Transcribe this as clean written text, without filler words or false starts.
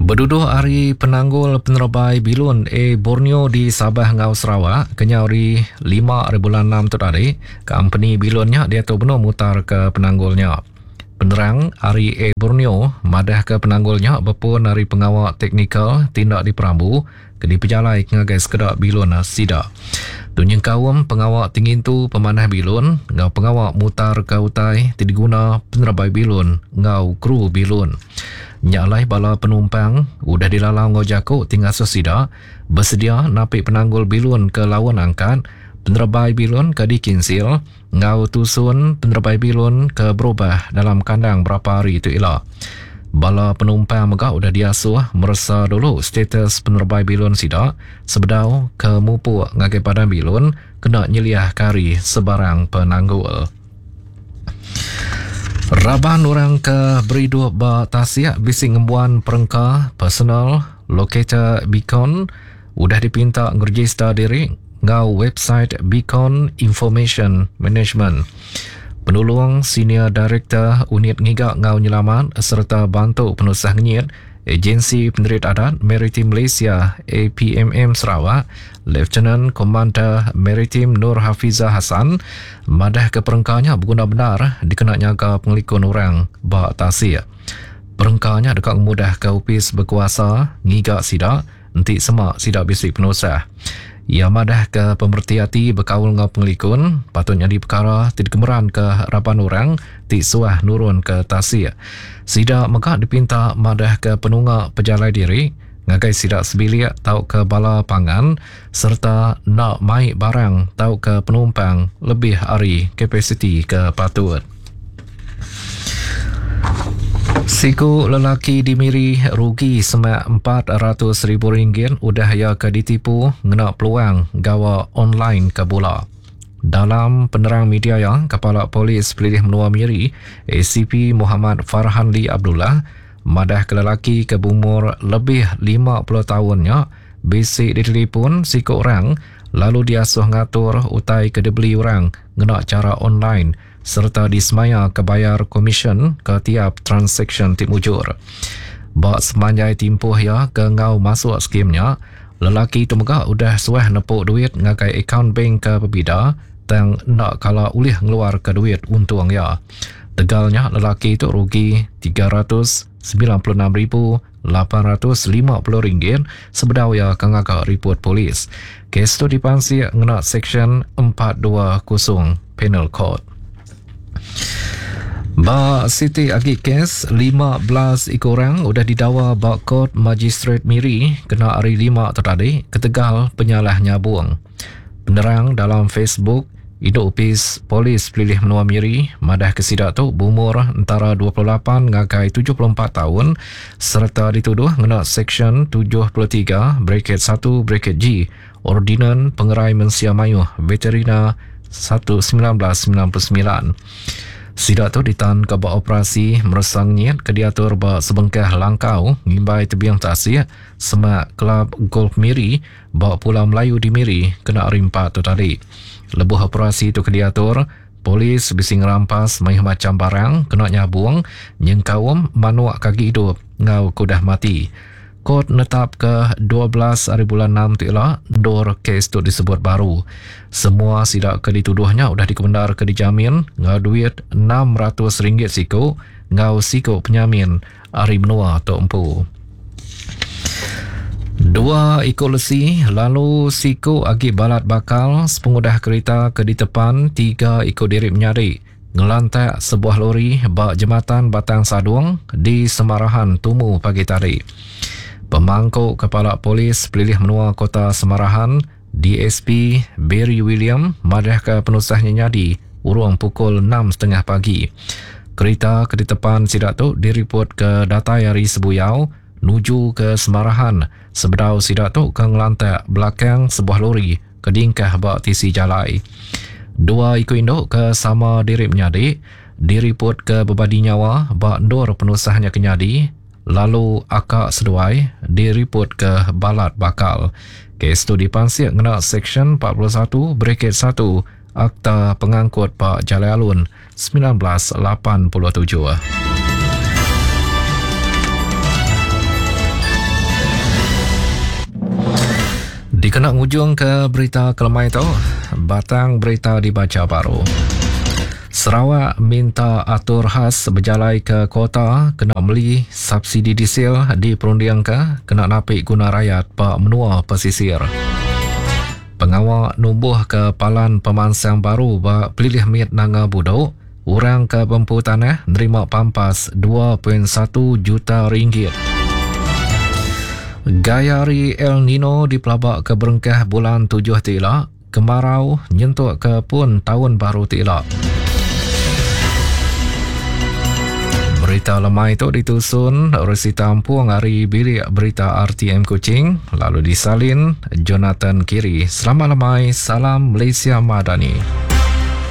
Berduduh hari penanggul penerobai bilun Borneo di Sabah ngau Sarawak kenya hari 5 bulan 6 tu tadi, company bilunnya dia tu benar mutar ke penanggulnya. Penerang hari Borneo madah ke penanggulnya berpun hari pengawal teknikal tindak di Perambu ke di pejalai ngagai sekedak bilun sida. Tunyeng kawam pengawal tingin tu pemanah bilun ngau pengawal mutar ke utai tidak guna penerobai bilun ngau kru bilun. Nyalai bala penumpang udah dilalau ngau jako tinggal sesida bersedia napik penanggul bilun ke lawan angkat, penerobai bilun ke dikinsil, ngau tusun penerobai bilun ke berubah dalam kandang berapa hari itu ilah. Bala penumpang megah udah diasuh merasa dulu status penerobai bilun sida sebedau ke mupuk ngagai padang bilun kena nyeliah kari sebarang penanggul. Raban orang ke beridu batasiak bising ngembuan perengka personal locator Beacon udah dipinta ngerejista diri ngau website Beacon Information Management. Penolong Senior Director Unit Ngigak Ngau Nyelamat serta bantu penusah ngenyit Agensi Penerit Adat Maritim Malaysia APMM Sarawak, Lieutenant Commander Maritim Nur Hafizah Hassan madah ke perengkanya berguna benar dikena nyaga pengelikun orang bak tasir. Perengkanya dekat mudah ke upis berkuasa ngigak sidak nanti semak sidak bisik penusah. Ia madah ke pemerhati berkaul ngau pengelikun patutnya di perkara tidak kemeran ke harapan orang ti suah nurun ke tasir. Sidak maka dipinta madah ke penungak pejalai diri ngagai sidak sebilik tau ke bala pangan serta nak mai barang tau ke penumpang lebih hari kapasiti ke patut. Siku lelaki di Miri rugi semak RM400,000 udah ya ke ditipu ngena peluang gawa online ke bola. Dalam penerang media yang Kepala Polis Pelilih Menua Miri ACP Muhammad Farhan Lee Abdullah madah ke lelaki ke umur lebih 50 tahunnya bisik ditelepon siku orang lalu diasuh ngatur utai ke dibeli orang ngena cara online serta disemaya kebayar komisen ke tiap transaksi tip mujur. Bak semanjai timpuh ya ke ngau masuk skimnya, lelaki tu megah udah suah nepuk duit ngakai akaun bank ke pebida tang nak kala ulih ngeluar ke duit untung ya. Tegalnya lelaki tu rugi RM396,850 sebedau ya kangaka report polis. Kes tu dipansir ngena Seksyen 420 Penal Code. Ba Siti Agi kes 15 orang udah didakwa bak Kod Magistrate Miri kena hari 5 tadi ketegal penyalah nyabung. Penerang dalam Facebook Hidup Upis Polis Pelilih Menua Miri madah kesidak tu berumur antara 28 ngakai 74 tahun serta dituduh ngena Seksyen 73 Bracket 1 Bracket G Ordinan Pengerai Mensia Mayuh Veterina 1999. Sidak tu ditan ke bak operasi meresang nyet ke diatur bak sebengkah langkau ngimbai tebiang tasir semak Kelab Golf Miri bak Pulau Melayu di Miri kena hari 4 tu tadi. Lebuh operasi tu ke diatur polis bising rampas maih macam barang kena nyabung nyengkawum manuak kaki hidup ngau kudah mati. Kod netap ke 12 hari bulan 6 tu ialah dor kes tu disebut baru. Semua sidak ke dituduhnya udah dikemendar ke dijamin ngau duit RM600 siku ngau siku penyamin hari menua tu empu. 2 ikut lesi lalu siku agi balat bakal sepengudah kereta ke di tepan 3 ikut diri menyari ngelantak sebuah lori bak jembatan Batang Sadung di Semarahan Tumu pagi tadi. Pemangkuk Kepala Polis Pelilih Menua Kota Semarahan DSP Barry William madah ke penusahnya nyadi urung pukul 6.30 pagi. Kereta ke di depan sidak tu direport ke Datai Hari Sebuyau nuju ke Semarahan sebedau sidak tu ke ngelantak belakang sebuah lori ke dingkah bak tisi jalai. 2 ikut induk ke sama diri menyadi direport ke bebadi nyawa bak ndor penusahnya kenyadi lalu akak seduai direport ke balat bakal. Kes tu dipansir ngena Seksyen 41 Bracket 1 Akta Pengangkut Pak Jalai Alun 1987. Kena ngujung ke berita kelemai tu. Batang berita dibaca baru. Sarawak minta atur khas berjalai ke kota kena beli subsidi diesel di perundian ke kena napik guna rakyat pak menua pesisir. Pengawal nubuh ke palan pemansang baru bak pilih mit nanga budok. Orang ke Bempu Tanah nerima pampas 2.1 juta ringgit. Gayari El Nino dipelabak ke berengkah bulan 7 tilak. Kemarau nyentuk ke pun tahun baru tilak. Berita lemai itu ditusun Resi Tampuang hari bilik berita RTM Kuching, lalu disalin Jonathan Kiri. Selamat lemai, salam Malaysia Madani.